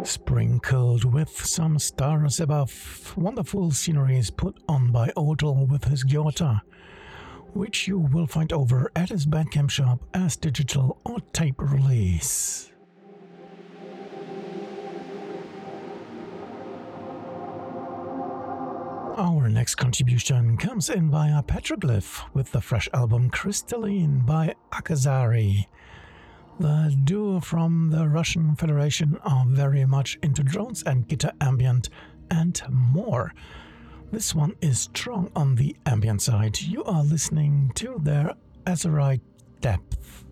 Sprinkled with some stars above, wonderful sceneries put on by Odell with his Giota, which you will find over at his Bandcamp shop as digital or tape release. Our next contribution comes in via Petroglyph with the fresh album Crystalline by Akazari. The duo from the Russian Federation are very much into drones and guitar ambient and more. This one is strong on the ambient side. You are listening to their Azerite Depth.